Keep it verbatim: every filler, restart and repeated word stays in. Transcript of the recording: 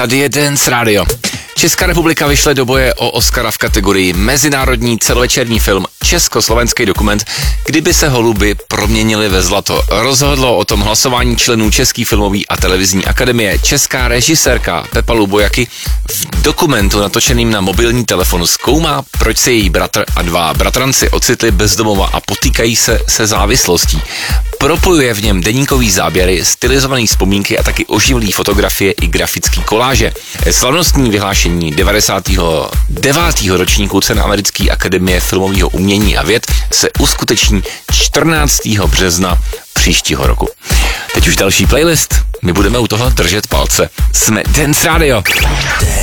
tady je Dance Radio. Česká republika vyšle do boje o Oscara v kategorii mezinárodní celovečerní film Československý dokument, kdyby se holuby proměnily ve zlato. Rozhodlo o tom hlasování členů České filmové a televizní akademie. Česká režisérka Pepa Lubojaky v dokumentu natočeným na mobilní telefon zkoumá, proč se její bratr a dva bratranci ocitli bez domova a potýkají se se závislostí. Propojuje v něm deníkový záběry, stylizované vzpomínky a taky oživlý fotografie i grafický koláže. Slavnostní vyhlášení devadesátého devátého ročníku cen Americké akademie filmového umění a věd se uskuteční čtrnáctého března příštího roku. Teď už další playlist. My budeme u toho držet palce. Jsme Dance Radio.